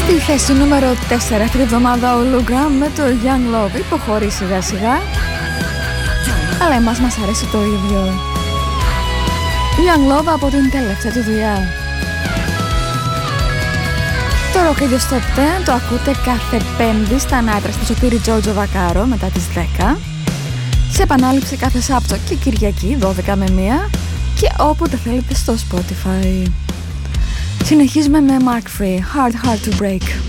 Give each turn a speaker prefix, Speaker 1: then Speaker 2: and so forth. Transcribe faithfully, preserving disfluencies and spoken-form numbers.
Speaker 1: Στη θέση νούμερο τέσσερα αυτή τη εβδομάδα ο Lou με το Young Love υποχωρεί σιγά σιγά, αλλά εμάς μας αρέσει το ίδιο. Young Love από την τελευταία του δουλειά. Το Rock Radio Stop δέκα το ακούτε κάθε Πέμπτη στα νάτρα στο Σωτήρι Τζόρτζο Βακάρο μετά τις δέκα, σε επανάληψη κάθε Σάββατο και Κυριακή δώδεκα με μία και όποτε θέλετε στο Spotify. Συνεχίζουμε με Mark Free, Hard Hard to Break.